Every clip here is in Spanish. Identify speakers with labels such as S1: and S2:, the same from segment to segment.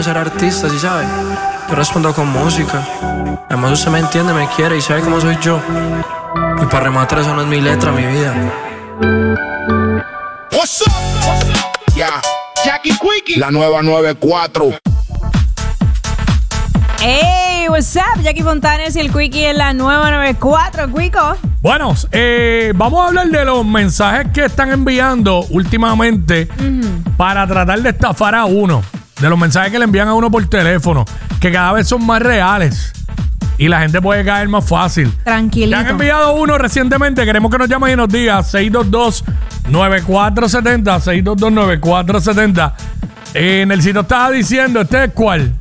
S1: de ser artista, ¿sí sabes? Yo respondo con música. Además usted me entiende, me quiere y sabe cómo soy yo. Y para rematar eso no es mi letra, mi vida.
S2: What's up? Yeah. Jackie Quickie. La nueva 94.
S3: Hey, what's up? Jackie Fontanes y el Quickie en la nueva 94, Quico.
S4: Bueno, vamos a hablar de los mensajes que están enviando últimamente para tratar de estafar a uno. De los mensajes que le envían a uno por teléfono, que cada vez son más reales y la gente puede caer más fácil.
S3: Tranquilito.
S4: Te han enviado uno recientemente. Queremos que nos llames y nos digas 622-9470, 622-9470. Nelsito estaba diciendo, ¿este es cuál?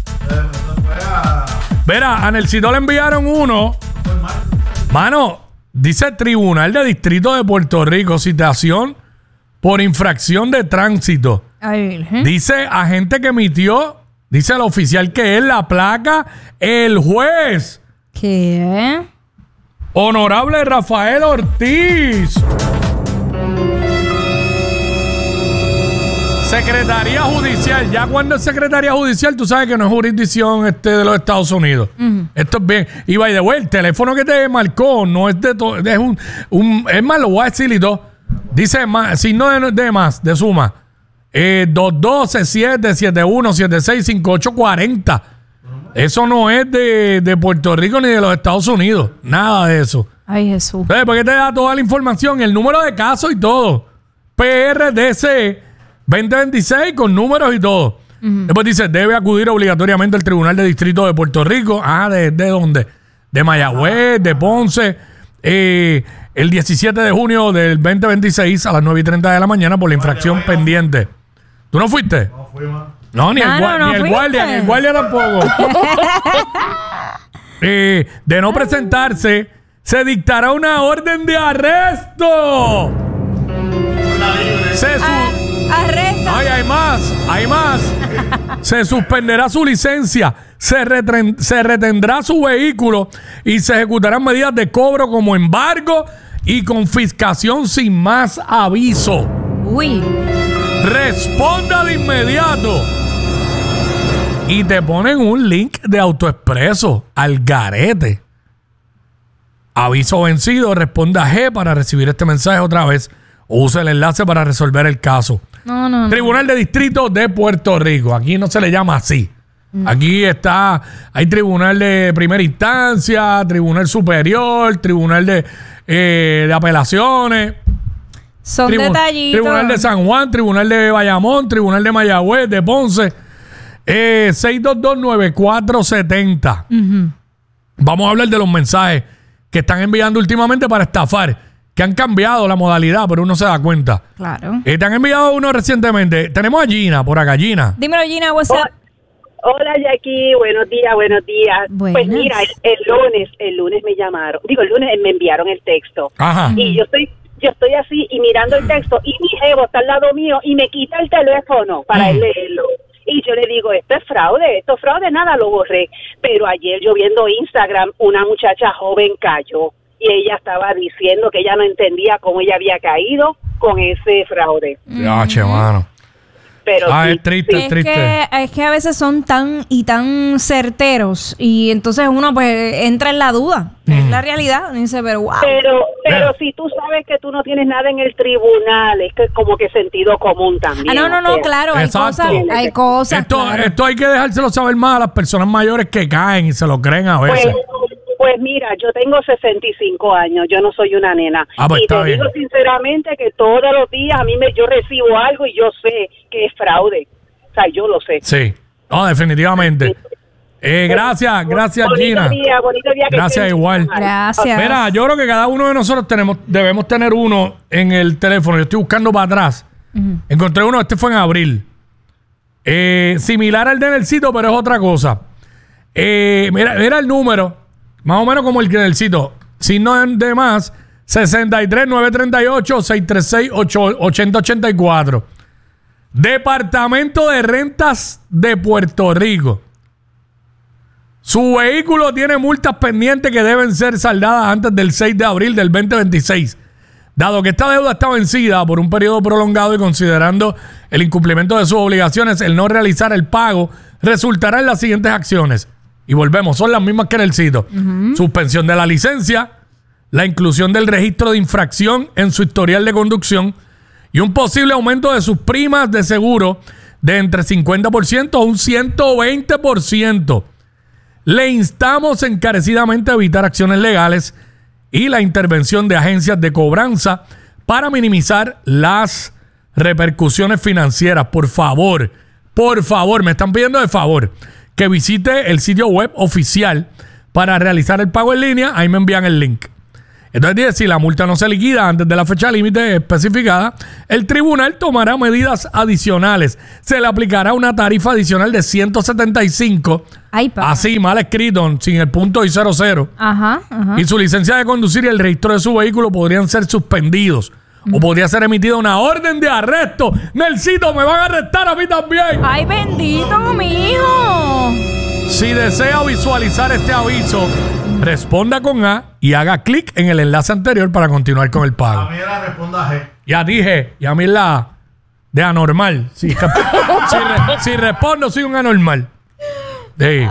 S4: Verá, a Nelsito le enviaron uno. Mano, dice Tribunal de Distrito de Puerto Rico, citación por infracción de tránsito.
S3: Ay,
S4: Dice agente que emitió, dice el oficial que es la placa, el juez.
S3: ¿Qué?
S4: Honorable Rafael Ortiz. Secretaría Judicial. Ya cuando es Secretaría Judicial, tú sabes que no es jurisdicción de los Estados Unidos. Esto es bien. Y by the way, el teléfono que te marcó no es de todo. Es es más, lo voy a decir y todo. Dice más, signo de suma. 212-771-765840. Eso no es de Puerto Rico ni de los Estados Unidos. Nada de eso.
S3: Ay, Jesús.
S4: Entonces, ¿por qué te da toda la información? El número de caso y todo. PRDC 2026 con números y todo. Después dice, debe acudir obligatoriamente al Tribunal de Distrito de Puerto Rico. Ah, ¿de dónde? De Mayagüez, de Ponce. El 17 de junio del 2026 a las 9:30 de la mañana por la infracción pendiente. ¿Tú no fuiste?
S5: No fui, man.
S4: No, ni el guardia tampoco. De no presentarse, se dictará una orden de arresto.
S3: Arresta.
S4: Ay, hay más. Se suspenderá su licencia, se retendrá su vehículo y se ejecutarán medidas de cobro como embargo y confiscación sin más aviso.
S3: Uy.
S4: Responda de inmediato. Y te ponen un link de AutoExpreso al garete. Aviso vencido, responda G para recibir este mensaje otra vez o use el enlace para resolver el caso.
S3: No.
S4: Tribunal de Distrito de Puerto Rico. Aquí no se le llama así. Aquí hay tribunal de primera instancia, tribunal superior, tribunal de apelaciones.
S3: Son detallitos.
S4: Tribunal de San Juan, tribunal de Bayamón, tribunal de Mayagüez, de Ponce. 6229470. Vamos a hablar de los mensajes que están enviando últimamente para estafar, que han cambiado la modalidad, pero uno se da cuenta.
S3: Claro.
S4: Te han enviado uno recientemente. Tenemos a Gina por acá, Gina.
S3: Dímelo, Gina, what's up?
S6: Hola, Jackie, buenos días.
S3: Buenas.
S6: Pues mira, el lunes me llamaron. Digo, el lunes me enviaron el texto.
S4: Ajá.
S6: Y yo estoy así y mirando el texto y mi jevo está al lado mío y me quita el teléfono para él leerlo. Y yo le digo, esto es fraude, nada, lo borré. Pero ayer yo viendo Instagram, una muchacha joven cayó y ella estaba diciendo que ella no entendía cómo ella había caído con ese fraude.
S4: Ya, che, mano.
S6: Pero sí,
S4: es triste, es triste.
S3: Es que a veces son tan certeros y entonces uno pues entra en la duda. Es la realidad. Dice, pero wow.
S6: Pero si tú sabes que tú no tienes nada en el tribunal, es que como que sentido común también.
S3: No, claro, hay cosas.
S4: Esto hay que dejárselo saber más a las personas mayores que caen y se lo creen a veces.
S6: Pues mira, yo tengo 65 años, yo no soy una nena.
S4: Pues
S6: y te digo sinceramente que todos los días yo recibo algo y yo sé que es fraude. O sea, yo lo sé.
S4: Sí, no, definitivamente. Gracias, Gina.
S6: Bonito día.
S4: Gracias, igual.
S3: Gracias.
S4: Mira, yo creo que cada uno de nosotros debemos tener uno en el teléfono. Yo estoy buscando para atrás. Encontré uno, este fue en abril. Similar al de Nelsito, pero es otra cosa. Mira el número. Más o menos como el que Nelsito. Si no es de más, 63-938-636-8084. Departamento de Rentas de Puerto Rico. Su vehículo tiene multas pendientes que deben ser saldadas antes del 6 de abril del 2026. Dado que esta deuda está vencida por un periodo prolongado y considerando el incumplimiento de sus obligaciones, el no realizar el pago resultará en las siguientes acciones. Y volvemos, son las mismas que en el sitio. Suspensión de la licencia, la inclusión del registro de infracción en su historial de conducción y un posible aumento de sus primas de seguro de entre 50% a un 120%. Le instamos encarecidamente a evitar acciones legales y la intervención de agencias de cobranza para minimizar las repercusiones financieras. Por favor, me están pidiendo de favor que visite el sitio web oficial para realizar el pago en línea. Ahí me envían el link. Entonces dice, si la multa no se liquida antes de la fecha límite especificada, el tribunal tomará medidas adicionales. Se le aplicará una tarifa adicional de 175.
S3: Ay, papá.
S4: Así, mal escrito, sin el punto y 00.
S3: Ajá.
S4: Y su licencia de conducir y el registro de su vehículo podrían ser suspendidos. O podría ser emitida una orden de arresto. Nelsito, me van a arrestar a mí también.
S3: Ay, bendito, mijo.
S4: Si desea visualizar este aviso, responda con A y haga clic en el enlace anterior para continuar con el pago.
S5: A mí la responda G.
S4: Ya dije, y a mí la de anormal. Si respondo, soy un anormal. Sí.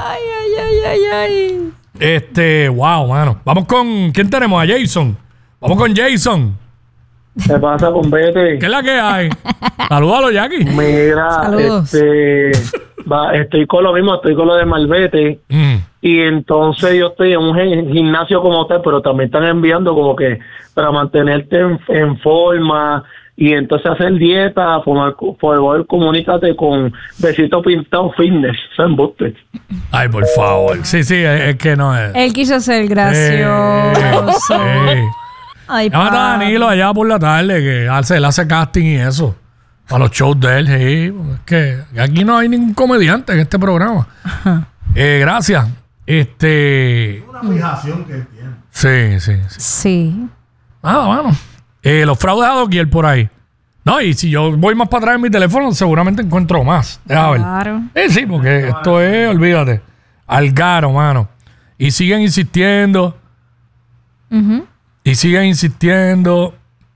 S3: Ay.
S4: Wow, mano. Vamos con, ¿quién tenemos? A Jason. Vamos con Jason.
S7: ¿Qué pasa con Vete?
S4: ¿Qué es la que hay? Salúdalo, Jackie.
S7: Mira,
S3: Saludos.
S7: estoy con lo mismo, estoy con lo de Malvete. Y entonces yo estoy en un gimnasio como usted, pero también están enviando como que para mantenerte en forma y entonces hacer dieta, por favor, comunícate con Besito Pintado Fitness. Eso es embuste.
S4: Ay, por favor. Sí, es que no es.
S3: Él quiso ser gracioso. Ay,
S4: Llámate a Danilo allá por la tarde, que él hace casting y eso. Para los shows de él, sí. Es que aquí no hay ningún comediante en este programa. Gracias.
S5: Una fijación que él tiene.
S3: Sí.
S4: Bueno. Los fraudes a doquier por ahí. No, y si yo voy más para atrás en mi teléfono, seguramente encuentro más. Deja ver.
S3: Claro.
S4: Sí, porque esto es, olvídate, algaro, mano. Y siguen insistiendo. Y siguen insistiendo.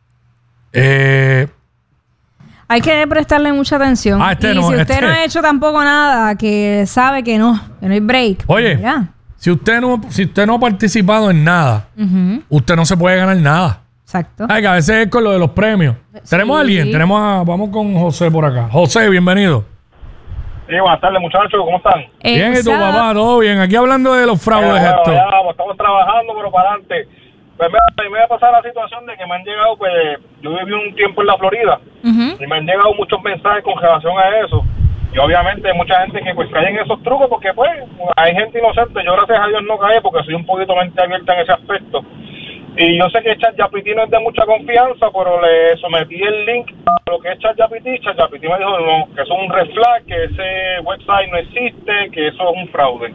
S3: Hay que prestarle mucha atención. Si usted no ha hecho tampoco nada, que sabe que no hay break.
S4: Oye,
S3: ya.
S4: si usted no ha participado en nada, usted no se puede ganar nada.
S3: Exacto.
S4: Ay, que a veces es con lo de los premios. ¿Tenemos a alguien? Vamos con José por acá. José, bienvenido.
S8: Sí, buenas tardes, muchachos. ¿Cómo están?
S4: Bien, ¿y tu papá? ¿Todo bien? Aquí hablando de los fraudes estos.
S8: Ya, estamos trabajando, pero para adelante. Pues me ha pasado la situación de que me han llegado, pues, yo viví un tiempo en la Florida y me han llegado muchos mensajes con relación a eso. Y obviamente hay mucha gente que pues cae en esos trucos porque pues hay gente inocente. Yo gracias a Dios no caí porque soy un poquito mente abierta en ese aspecto. Y yo sé que ChatGPT no es de mucha confianza, pero le sometí el link a lo que es ChatGPT. ChatGPT me dijo no, que eso es un red flag, que ese website no existe, que eso es un fraude.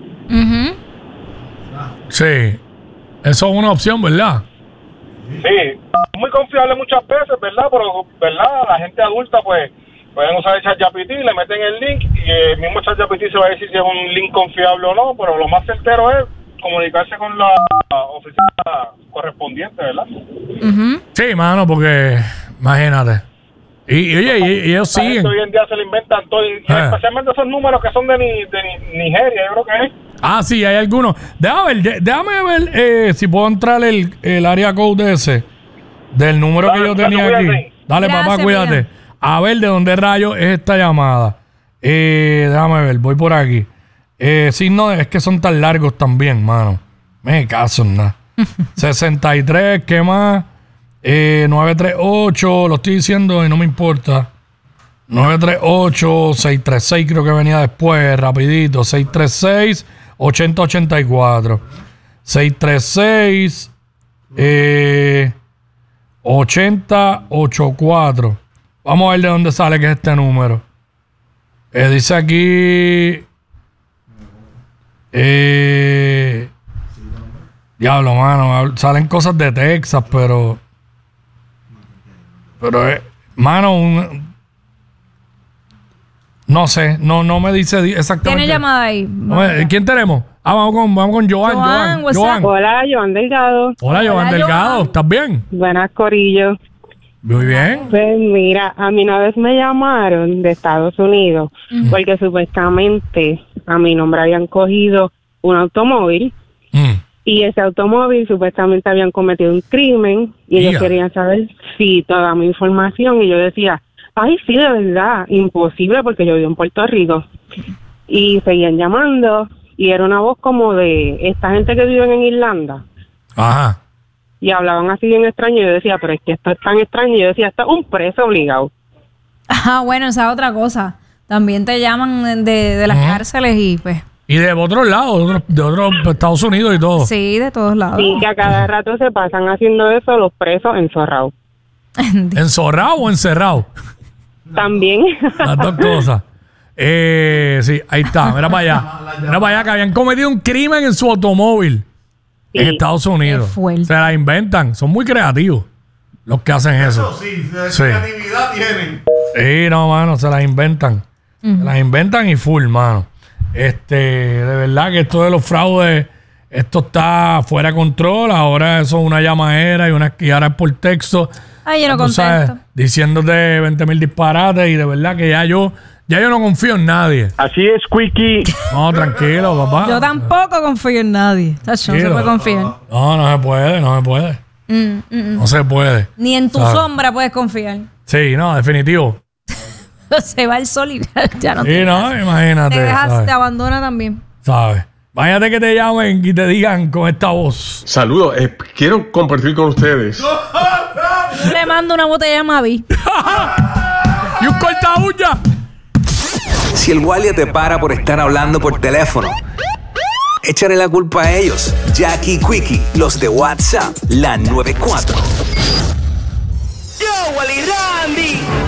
S4: Sí. Eso es una opción, ¿verdad?
S8: Sí, muy confiable muchas veces, ¿verdad? Pero, ¿verdad? La gente adulta, pues, pueden usar el ChatGPT, le meten el link y el mismo ChatGPT se va a decir si es un link confiable o no, pero lo más certero es comunicarse con la oficina correspondiente, ¿verdad?
S4: Sí, mano, porque imagínate. Y oye, y ellos siguen.
S8: Hoy en día se le inventan todo, y especialmente esos números que son de Nigeria, yo creo que es.
S4: Ah, sí, hay algunos. Déjame ver si puedo entrar el área code ese del número que yo tenía aquí. Dale, gracias, papá, cuídate. Mira. A ver de dónde rayos es esta llamada. Déjame ver, voy por aquí. Sí, no, es que son tan largos también, mano. Me caso en nada. 63, ¿qué más? 938, lo estoy diciendo y no me importa. 938, 636 creo que venía después, rapidito. 636, 8084. 636, 8084. Vamos a ver de dónde sale que es este número. Dice aquí... diablo, mano. Salen cosas de Texas, pero... mano, no sé, no me dice exactamente.
S3: ¿Tiene llamada ahí?
S4: ¿Quién tenemos? Vamos con Joan.
S9: Hola, Joan Delgado.
S4: Hola, Joan Delgado. ¿Estás bien?
S9: Buenas, corillo.
S4: Muy bien.
S9: Pues mira, a mí una vez me llamaron de Estados Unidos porque supuestamente a mi nombre habían cogido un automóvil y ese automóvil supuestamente habían cometido un crimen y ellos querían saber si toda mi información y yo decía, ay, sí, de verdad, imposible porque yo vivo en Puerto Rico. Y seguían llamando y era una voz como de esta gente que vive en Irlanda.
S4: Ajá.
S9: Y hablaban así bien extraño y yo decía, pero es que esto es tan extraño. Y yo decía, esto es un preso obligado.
S3: Ah, bueno, esa es otra cosa. También te llaman de las cárceles y pues...
S4: Y de otros lados, de otros Estados Unidos y todo.
S3: Sí, de todos lados.
S9: Sí, que a cada rato se pasan haciendo eso los presos enzorrados.
S4: ¿Enzorrado o encerrado?
S9: También.
S4: Las dos cosas. Sí, ahí está. Mira para allá. Mira para allá que habían cometido un crimen en su automóvil en Estados Unidos. Se la inventan. Son muy creativos los que hacen eso.
S5: Sí, creatividad tienen.
S4: Sí, no, mano, se las inventan. Se las inventan y full, mano. De verdad que esto de los fraudes, esto está fuera de control. Ahora eso es una llamadera y ahora es por texto.
S3: Ay, yo no contesto.
S4: Diciéndote 20,000 disparates y de verdad que ya yo no confío en nadie.
S10: Así es, Quickie.
S4: No, tranquilo, papá.
S3: Yo tampoco confío en nadie. No se puede confiar.
S4: No se puede. No se puede.
S3: Ni en tu sombra puedes confiar.
S4: Sí, no, definitivo.
S3: Se va el sol y ya no
S4: te no, imagínate.
S3: Te dejas, te abandona también.
S4: ¿Sabes? Imagínate que te llamen y te digan con esta voz.
S10: Saludos, quiero compartir con ustedes.
S3: Le mando una botella de Mavi.
S4: Y un corta uña.
S11: Si el guardia te para por estar hablando por teléfono, échale la culpa a ellos. Jackie Quickie, los de WhatsApp, la 94.
S12: Yo, Wally Randy.